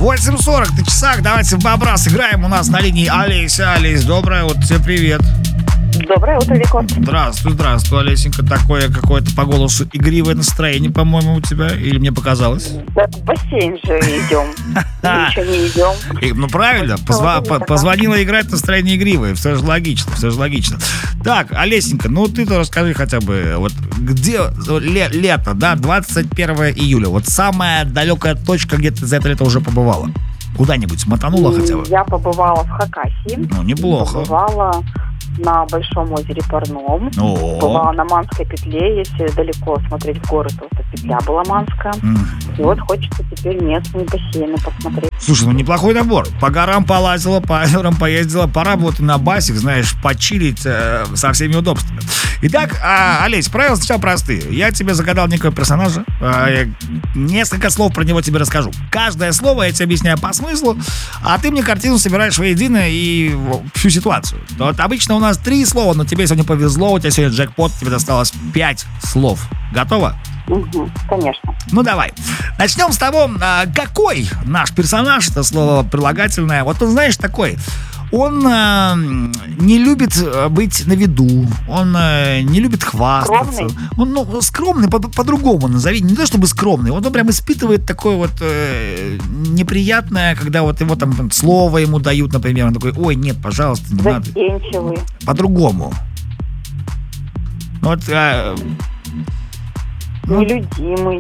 8:40 на часах. Давайте в Бобра сыграем. У нас на линии Олеся. Олесь, доброе утро, тебе привет. Доброе утро, Рекорд. Здравствуй, Олесенька. Такое какое-то по голосу игривое настроение, по-моему, у тебя. Или мне показалось? Да, в бассейн же идем. Мы еще не идем. Ну, правильно. Позвонила играть, настроение игривое. Все же логично. Так, Олесенька, ну ты-то расскажи хотя бы, вот где лето, да, 21 июля. Вот самая далекая точка, где ты за это лето уже побывала. Куда-нибудь мотанула хотя бы? Я побывала в Хакасии. Ну, неплохо. Побывала на Большом озере Парном. Была на Манской петле. Если далеко смотреть в горы, то это петля была Манская. И вот хочется теперь местные бассейны посмотреть. Слушай, ну неплохой набор. По горам полазила, по озерам поездила. Пора вот на басик, знаешь, почилить со всеми удобствами. Итак, Олесь, правила сначала простые. Я тебе загадал некого персонажа. Несколько слов про него тебе расскажу. Каждое слово я тебе объясняю по смыслу, а ты мне картину собираешь воедино и всю ситуацию. Вот обычно у нас 3 слова, но тебе сегодня повезло, у тебя сегодня джекпот, тебе досталось 5 слов. Готова? Угу, конечно. Ну давай. Начнем с того, какой наш персонаж, это слово прилагательное. Вот он, знаешь, такой. Он не любит быть на виду, он не любит хвастаться. Скромный? Он скромный, по-другому назови. Не то чтобы скромный, он прям испытывает такое вот неприятное, когда вот его там слово ему дают, например. Он такой: ой, нет, пожалуйста, не надо. Застенчивый. По-другому. Вот... Нелюдимый.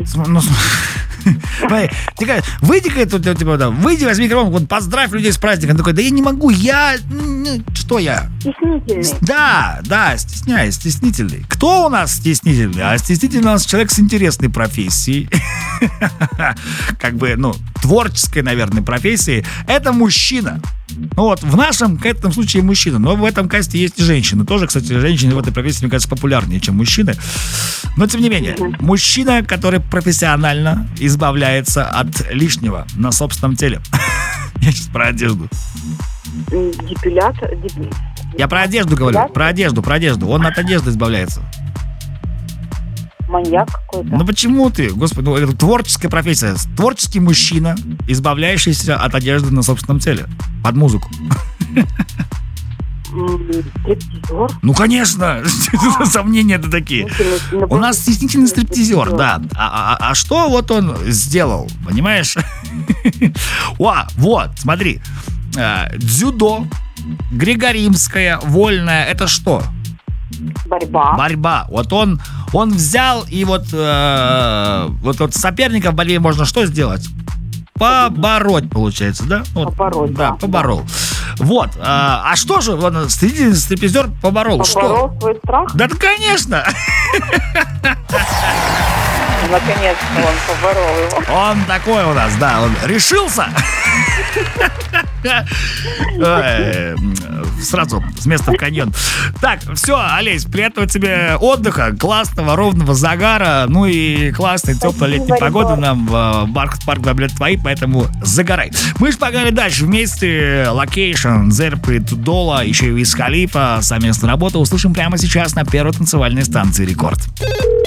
Выйди, возьми микрофон, вот поздравь людей с праздником. Он такой: да я не могу, что я? Стеснительный. Да, стеснительный. Кто у нас стеснительный? А стеснительный у нас человек с интересной профессией. Как бы, творческой, наверное, профессией. Это мужчина. Ну вот, в нашем, в этом случае, мужчина. Но в этом касте есть и женщины. Тоже, кстати, женщины в этой профессии, мне кажется, популярнее, чем мужчины. Но, тем не менее, мужчина, который профессионально избавляется от лишнего на собственном теле. Я сейчас про одежду. Депилятор. Я про одежду говорю. Про одежду. Он от одежды избавляется. Маньяк какой-то. Ну почему ты? Господи, это творческая профессия. Творческий мужчина, избавляющийся от одежды на собственном теле. Под музыку. Стриптизер? Ну, конечно. Сомнения-то такие. У нас стеснительный стриптизер, да. А что вот он сделал? Понимаешь? Вот, смотри. Дзюдо, греко-римская, вольная. Это что? Борьба. Вот он взял и вот соперника в борьбе можно что сделать? Побороть, получается, да? Побороть, да. Поборол. Вот. А что же стриптизер поборол? Поборол свой страх? Да, конечно. Наконец-то он поборол его. Он такой у нас, да. Он решился. Сразу с места в каньон. Так, все, Олесь, приятного тебе отдыха, классного, ровного загара, ну и классной, теплой летней погоды нам в Бархат-парк добавляют твои, поэтому загорай. Мы же погнали дальше вместе. Локейшн, Зерпы, Тудола, еще и Виз Халифа. Совместная работа услышим прямо сейчас на первой танцевальной станции Рекорд.